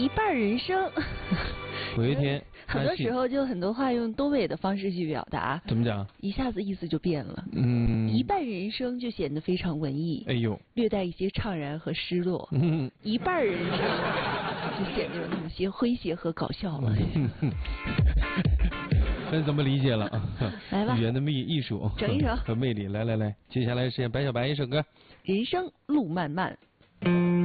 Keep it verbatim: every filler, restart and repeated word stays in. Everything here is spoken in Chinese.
一半人生。 有一天， 很多时候就很多话用东北的方式去表达， 怎么讲？ 一下子意思就变了。 嗯， 一半人生就显得非常文艺， 哎呦， 略带一些怅然和失落。 嗯， 一半人生就显得有那么些诙谐和搞笑了。 那怎么理解了？ 来吧， 语言的魅艺术， 整一首和魅力。来来来，接下来是白小白一首歌， 人生路漫漫。